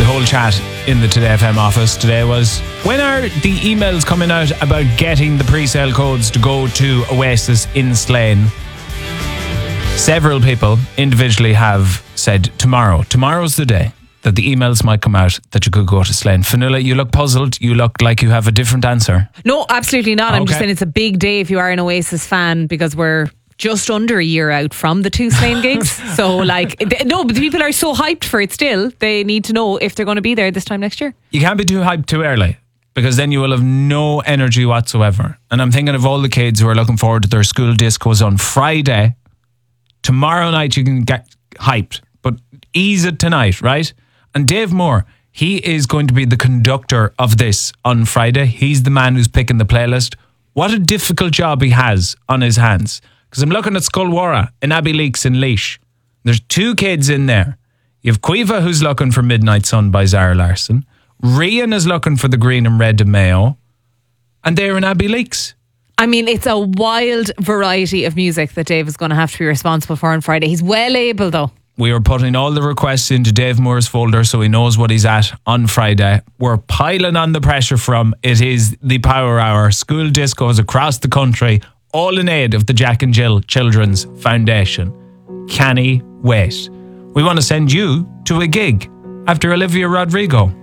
The whole chat in the Today FM office today was, when are the emails coming out about getting the pre-sale codes to go to Oasis in Slane? Several people individually have said tomorrow. Tomorrow's the day that the emails might come out that you could go to Slane. Fionnuala, you look puzzled. You look like you have a different answer. No, absolutely not. I'm Okay. just saying it's a big day if you are an Oasis fan, because we're just under a year out from the two Slane gigs. So but the people are so hyped for it still. They need to know if they're going to be there this time next year. You can't be too hyped too early, because then you will have no energy whatsoever. And I'm thinking of all the kids who are looking forward to their school discos on Friday. Tomorrow night you can get hyped, but ease it tonight, right? And Dave Moore, he is going to be the conductor of this on Friday. He's the man who's picking the playlist. What a difficult job he has on his hands. Because I'm looking at Sculwara and Abbey Leaks in Laois. There's two kids in there. You have Quiva, who's looking for Midnight Sun by Zara Larsson. Rian is looking for the Green and Red de Mayo. And they're in Abbey Leaks. I mean, it's a wild variety of music that Dave is going to have to be responsible for on Friday. He's well able, though. We are putting all the requests into Dave Moore's folder so he knows what he's at on Friday. We're piling on the pressure from it is the Power Hour. School discos across the country, all in aid of the Jack and Jill Children's Foundation. Canny wait. We want to send you to a gig after Olivia Rodrigo.